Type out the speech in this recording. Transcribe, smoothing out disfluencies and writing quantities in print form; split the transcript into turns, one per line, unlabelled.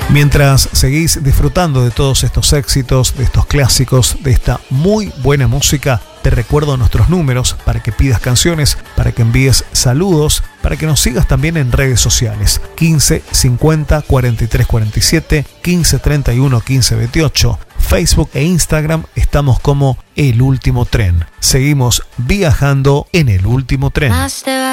Mientras seguís disfrutando de todos estos éxitos, de estos clásicos, de esta muy buena música, te recuerdo nuestros números para que pidas canciones, para que envíes saludos, para que nos sigas también en redes sociales. 15 50 43 47, 15 31 15 28. Facebook e Instagram estamos como El Último Tren. Seguimos viajando en El Último Tren.